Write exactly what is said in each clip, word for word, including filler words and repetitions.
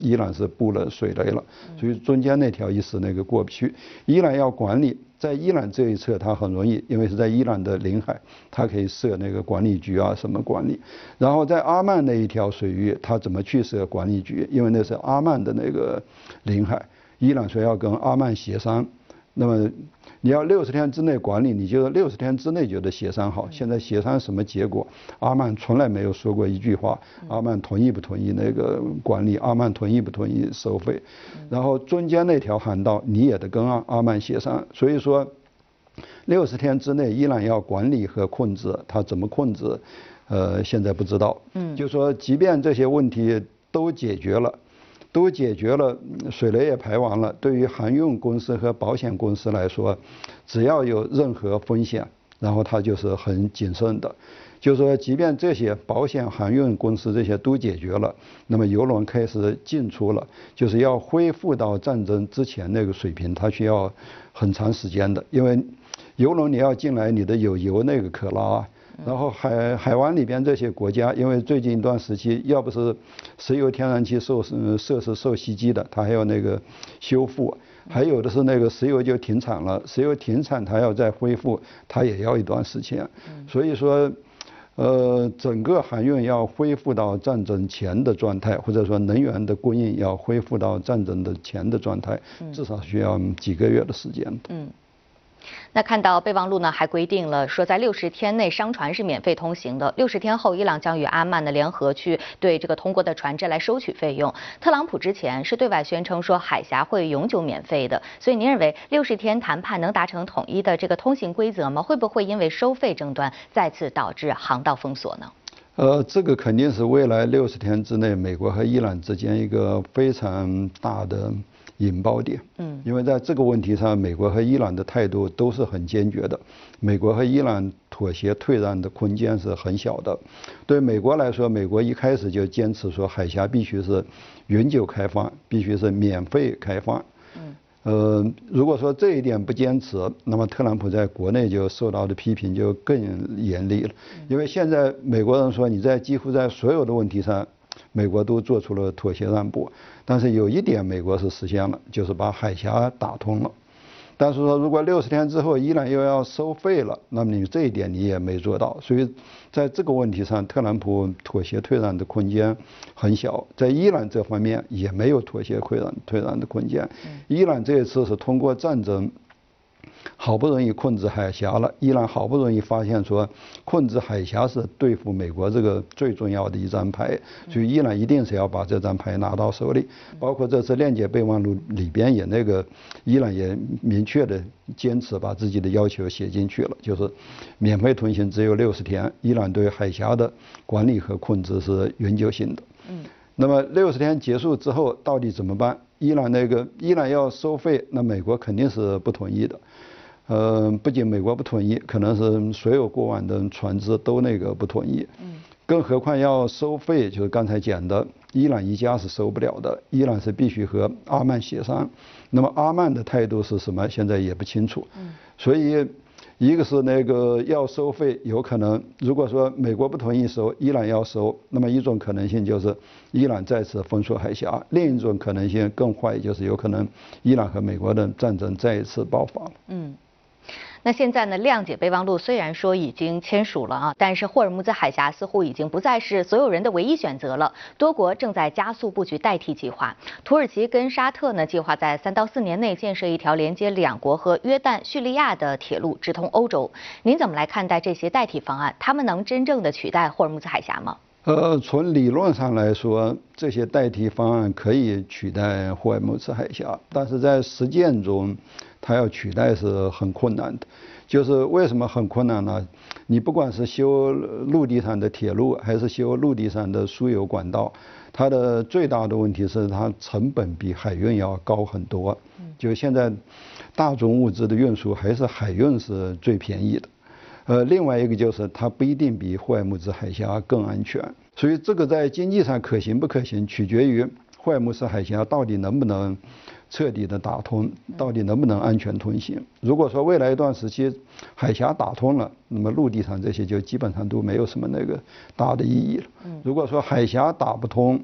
伊朗是布了水雷了，所以中间那条一时那个过不去。伊朗要管理，在伊朗这一侧它很容易，因为是在伊朗的领海，它可以设那个管理局啊什么管理。然后在阿曼那一条水域，它怎么去设管理局？因为那是阿曼的那个领海，伊朗说要跟阿曼协商。那么你要六十天之内管理，你就六十天之内就得协商好。现在协商什么结果？阿曼从来没有说过一句话。阿曼同意不同意那个管理？阿曼同意不同意收费？然后中间那条航道你也得跟阿阿曼协商。所以说，六十天之内伊朗要管理和控制，它怎么控制？呃，现在不知道。嗯，就说即便这些问题都解决了。都解决了，水雷也排完了。对于航运公司和保险公司来说，只要有任何风险，然后它就是很谨慎的。就是说，即便这些保险、航运公司这些都解决了，那么油轮开始进出了，就是要恢复到战争之前那个水平，它需要很长时间的。因为油轮你要进来，你的有油那个可拉。然后海海湾里边这些国家，因为最近一段时期，要不是石油天然气受设施受袭击的，它还有那个修复，还有的是那个石油就停产了，石油停产它要再恢复，它也要一段时间。所以说，呃，整个航运要恢复到战争前的状态，或者说能源的供应要恢复到战争的前的状态，至少需要几个月的时间。 嗯。那看到备忘录呢，还规定了说，在六十天内商船是免费通行的。六十天后，伊朗将与阿曼呢联合去对这个通过的船只来收取费用。特朗普之前是对外宣称说海峡会永久免费的，所以您认为六十天谈判能达成统一的这个通行规则吗？会不会因为收费争端再次导致航道封锁呢？ 呃，这个肯定是未来六十天之内美国和伊朗之间一个非常大的引爆点。嗯，因为在这个问题上，美国和伊朗的态度都是很坚决的。美国和伊朗妥协退让的空间是很小的。对美国来说，美国一开始就坚持说海峡必须是永久开放，必须是免费开放。嗯。呃，如果说这一点不坚持，那么特朗普在国内就受到的批评就更严厉了。因为现在美国人说你在几乎在所有的问题上，美国都做出了妥协让步，但是有一点美国是实现了，就是把海峡打通了。但是说，如果六十天之后伊朗又要收费了，那么你这一点你也没做到。所以在这个问题上，特朗普妥协退让的空间很小。在伊朗这方面也没有妥协退让退让的空间。伊朗这一次是通过战争好不容易控制海峡了，伊朗好不容易发现说控制海峡是对付美国这个最重要的一张牌，所以伊朗一定是要把这张牌拿到手里。包括这次链接备忘录里边也那个伊朗也明确的坚持把自己的要求写进去了，就是免费通行只有六十天，伊朗对海峡的管理和控制是永久性的。嗯，那么六十天结束之后到底怎么办？伊朗那个伊朗要收费，那美国肯定是不同意的。呃，不仅美国不同意，可能是所有过往的船只都那个不同意。嗯，更何况要收费，就是刚才讲的，伊朗一家是收不了的，伊朗是必须和阿曼协商。那么阿曼的态度是什么？现在也不清楚。嗯，所以一个是那个要收费，有可能如果说美国不同意收，伊朗要收，那么一种可能性就是伊朗再次封锁海峡；另一种可能性更坏，就是有可能伊朗和美国的战争再一次爆发。 嗯。那现在呢，谅解备忘录虽然说已经签署了啊，但是霍尔木兹海峡似乎已经不再是所有人的唯一选择了。多国正在加速布局代替计划。土耳其跟沙特呢，计划在三到四年内建设一条连接两国和约旦、叙利亚的铁路，直通欧洲。您怎么来看待这些代替方案？他们能真正的取代霍尔木兹海峡吗？ 呃，从理论上来说，这些代替方案可以取代霍尔木兹海峡，但是在实践中，它要取代是很困难的。就是为什么很困难呢？你不管是修陆地上的铁路，还是修陆地上的输油管道，它的最大的问题是它成本比海运要高很多。就现在大宗物资的运输还是海运是最便宜的。呃，另外一个就是它不一定比霍尔木兹海峡更安全，所以这个在经济上可行不可行，取决于霍尔木兹海峡到底能不能彻底的打通，到底能不能安全通行。如果说未来一段时期海峡打通了，那么陆地上这些就基本上都没有什么那个大的意义了。如果说海峡打不通，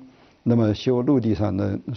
那么修陆地上的